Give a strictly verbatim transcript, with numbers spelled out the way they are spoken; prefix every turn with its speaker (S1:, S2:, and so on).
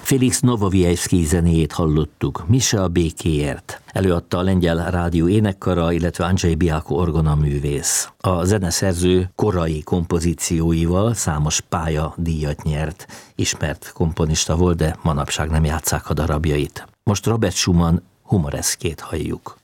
S1: Felix Nowowiejski zenéjét hallottuk, Mise a békéért. Előadta a Lengyel Rádió énekkara, illetve Andrzej Bialko orgonaművész. A zeneszerző korai kompozícióival számos pályadíjat nyert. Ismert komponista volt, de manapság nem játsszák a darabjait. Most Robert Schumann humoreszkét halljuk.